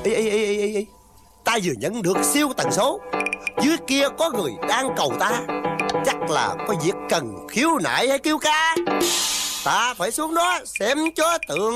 Ý. Ta vừa nhận được siêu tần số. Dưới kia có người đang cầu ta. Chắc là có việc cần khiếu nại hay kêu ca. Ta phải xuống đó xem cho tượng